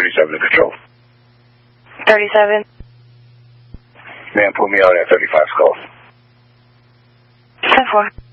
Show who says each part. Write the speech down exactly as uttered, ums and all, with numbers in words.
Speaker 1: thirty-seven to control.
Speaker 2: thirty-seven.
Speaker 1: Man, put me out at thirty-five, Skull.
Speaker 2: ten four.